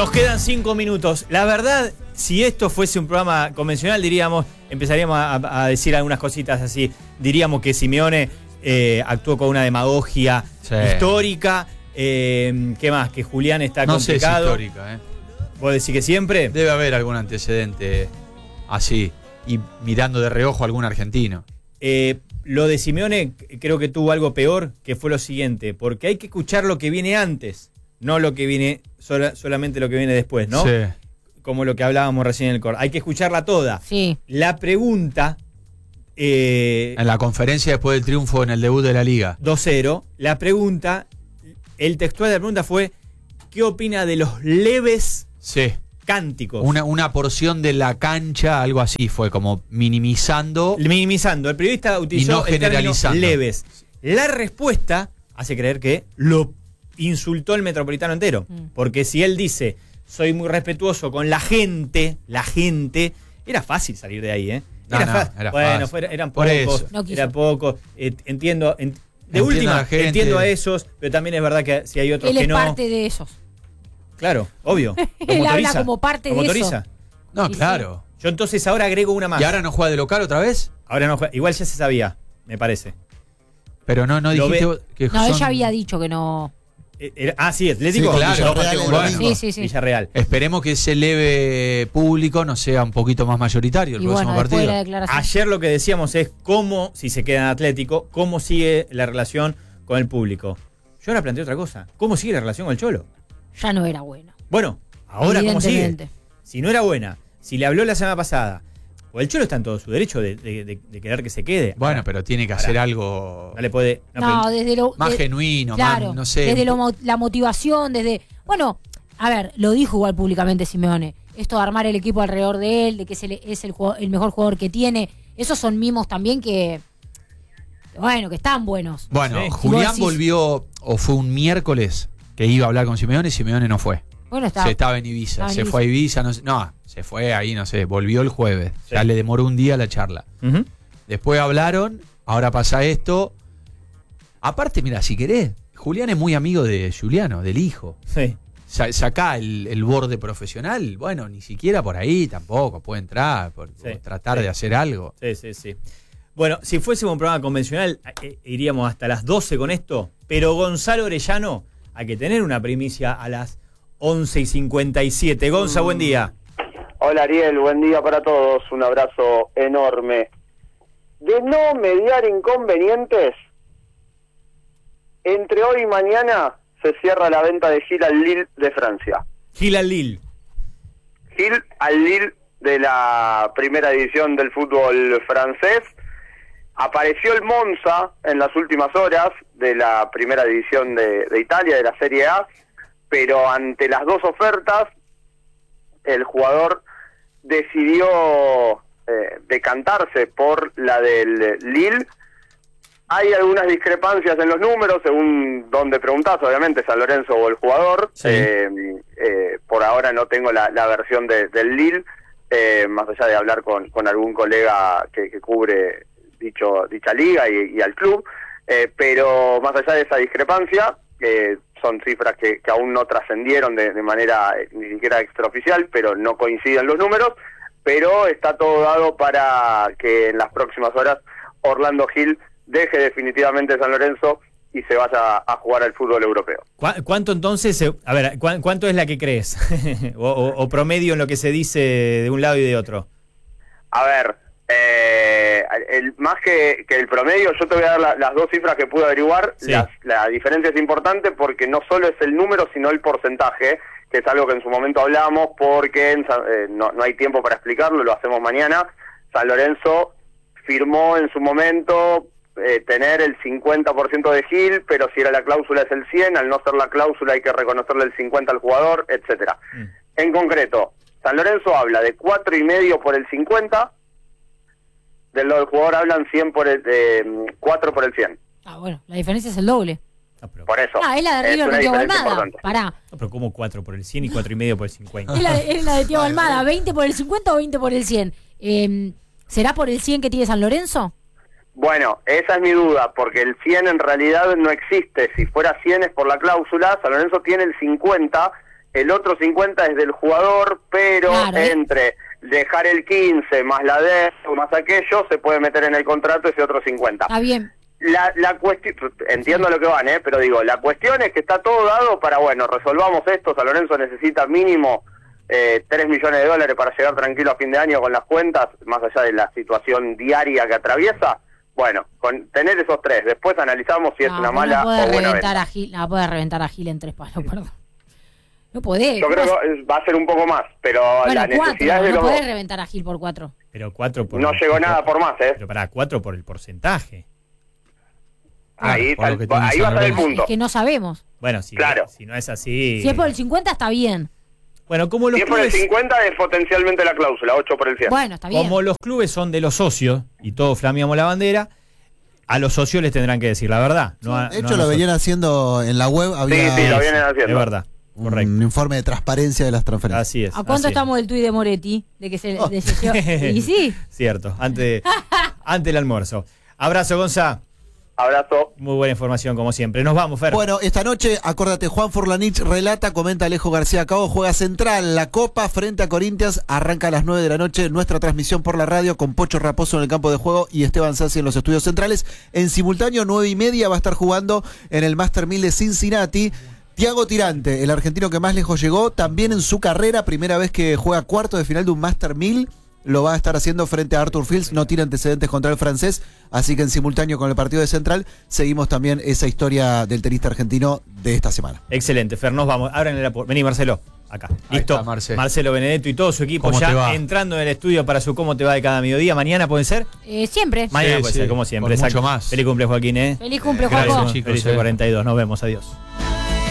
Nos quedan 5 minutos. La verdad, si esto fuese un programa convencional, empezaríamos a decir algunas cositas así. Diríamos que Simeone actuó con una demagogia histórica. ¿Qué más? Que Julián está complicado. No sé si histórica, ¿Vos decís que siempre? Debe haber algún antecedente así. Y mirando de reojo a algún argentino. Lo de Simeone creo que tuvo algo peor, que fue lo siguiente. Porque hay que escuchar lo que viene antes. No lo que viene, solamente lo que viene después, ¿no? Sí. Como lo que hablábamos recién en el coro. Hay que escucharla toda. Sí. La pregunta... en la conferencia después del triunfo en el debut de la Liga. 2-0. La pregunta, el textual de la pregunta fue, ¿qué opina de los leves cánticos? Una porción de la cancha, algo así fue, como minimizando. Minimizando. El periodista utilizó el término leves. La respuesta hace creer que lo insultó el Metropolitano entero. Porque si él dice, soy muy respetuoso con la gente, era fácil salir de ahí, ¿eh? Era fácil. Eran pocos. Era poco. Entiendo. De última, entiendo a esos, pero también es verdad que si hay otros él que no. Él es parte de esos. Claro, obvio. Él habla como parte de eso. No, claro. Yo entonces ahora agrego una más. ¿Y ahora no juega de local otra vez? Ahora no juega. Igual ya se sabía, me parece. Pero no dijiste que no, ella había dicho que no. Sí, Atlético. Sí, claro. Villarreal. Esperemos que ese leve público no sea un poquito más mayoritario el próximo partido. Ayer lo que decíamos es cómo, si se queda en Atlético, cómo sigue la relación con el público. Yo ahora planteo otra cosa. ¿Cómo sigue la relación con el Cholo? Ya no era buena. Bueno, ahora cómo sigue. Si no era buena, si le habló la semana pasada, o el Cholo está en todo su derecho de querer que se quede. Bueno, pero tiene que hacer algo. No le puede. Desde lo más genuino, claro, más, no sé. Desde la motivación, desde. Bueno, a ver, lo dijo igual públicamente Simeone. Esto de armar el equipo alrededor de él, de que es el mejor jugador que tiene. Esos son mimos también que están buenos. Bueno, Julián volvió, o fue un miércoles que iba a hablar con Simeone y Simeone no fue. Bueno, estaba en Ibiza. Se fue a Ibiza, se fue ahí, no sé, volvió el jueves. Sí. Ya le demoró un día la charla. Después hablaron, ahora pasa esto. Aparte, mira, si querés, Julián es muy amigo de Giuliano, del hijo. Sí. Sacá el borde profesional, bueno, ni siquiera por ahí tampoco puede entrar, por tratar de hacer algo. Sí. Bueno, si fuésemos un programa convencional, iríamos hasta las 12 con esto, pero Gonzalo Orellano, hay que tener una primicia a las 11:57. Gonza, buen día. Hola Ariel, buen día para todos, un abrazo enorme. De no mediar inconvenientes, entre hoy y mañana se cierra la venta de Gil al Lille de Francia. Gil al Lille. Gil al Lille de la primera división del fútbol francés. Apareció el Monza en las últimas horas de la primera división de Italia, de la Serie A, pero ante las dos ofertas, el jugador decidió decantarse por la del Lille. Hay algunas discrepancias en los números, según donde preguntás, obviamente, San Lorenzo o el jugador. Sí. Por ahora no tengo la versión del Lille, más allá de hablar con algún colega que cubre dicha liga y al club, pero más allá de esa discrepancia, son cifras que aún no trascendieron de manera ni siquiera extraoficial, pero no coinciden los números, pero está todo dado para que en las próximas horas Orlando Gil deje definitivamente San Lorenzo y se vaya a jugar al fútbol europeo. ¿Cuánto entonces, cuánto es la que crees? o promedio en lo que se dice de un lado y de otro? A ver, más que el promedio, yo te voy a dar las dos cifras que pude averiguar. Sí. La diferencia es importante porque no solo es el número, sino el porcentaje, que es algo que en su momento hablamos, porque no hay tiempo para explicarlo, lo hacemos mañana. San Lorenzo firmó en su momento tener el 50% de Gil, pero si era la cláusula es el 100, al no ser la cláusula hay que reconocerle el 50 al jugador, etcétera. En concreto, San Lorenzo habla de 4,5 por el 50, del lado del jugador hablan 4 por el 100. Bueno, la diferencia es el doble. Por eso. Es la de River con Thiago Almada. Pará. No, pero ¿cómo 4 por el 100 y 4,5 por el 50? Es la de Thiago Almada, 20 por el 50 o 20 por el 100. ¿Será por el 100 que tiene San Lorenzo? Bueno, esa es mi duda, porque el 100 en realidad no existe. Si fuera 100 es por la cláusula, San Lorenzo tiene el 50, el otro 50 es del jugador, pero claro, entre dejar el 15 más la deuda más aquello, se puede meter en el contrato ese otro 50. Está bien. La cuestión, entiendo lo que van, pero digo, la cuestión es que está todo dado para, bueno, resolvamos esto. San Lorenzo necesita mínimo 3 millones de dólares para llegar tranquilo a fin de año con las cuentas, más allá de la situación diaria que atraviesa. Bueno, con tener esos 3, después analizamos si es una mala o buena venta. No puede reventar a Gil en 3 palos, perdón. No podés. Yo creo que va a ser un poco más, pero bueno, la necesidad 4, es de no los podés dos. reventar a Gil por 4. Pero 4 por... No llegó nada por más, Pero para 4 por el porcentaje. Ahí por lo que tiene va a San estar el Lorenzo. punto. Es que no sabemos. Bueno, si no es así... Si es por el 50 está bien. Bueno, como los Si es por el clubes... 50 es potencialmente la cláusula, 8 por el 100. Bueno, está bien. Como los clubes son de los socios y todos flameamos la bandera, a los socios les tendrán que decir la verdad. De hecho, lo venían haciendo en la web. Había Sí, lo vienen haciendo. Es verdad, correcto. un informe de transparencia de las transferencias. Así es. ¿A cuánto estamos del tuit de Moretti? De que se y sí. Cierto, ante el almuerzo. Abrazo, Gonza. Abrazo. Muy buena información, como siempre. Nos vamos, Fer. Bueno, esta noche, acuérdate, Juan Furlanich relata, comenta Alejo García Cabo, juega Central, la Copa frente a Corinthians, arranca a las 9 de la noche, nuestra transmisión por la radio con Pocho Raposo en el campo de juego y Esteban Sassi en los estudios centrales. En simultáneo, 9:30 va a estar jugando en el Master 1000 de Cincinnati. Thiago Tirante, el argentino que más lejos llegó, también en su carrera, primera vez que juega cuarto de final de un Master 1000. Lo va a estar haciendo frente a Arthur Fields, no tiene antecedentes contra el francés, así que en simultáneo con el partido de Central seguimos también esa historia del tenista argentino de esta semana. Excelente, Fer, nos vamos. Ábranle la puerta. Vení, Marcelo, acá. Listo. Está, Marcelo Benedetto y todo su equipo ya entrando en el estudio para su cómo te va de cada mediodía. ¿Mañana puede ser? Siempre. Mañana puede ser, como siempre. Mucho más. Feliz cumple, Joaquín, Feliz cumple, Joaquín. Feliz 42, nos vemos, adiós.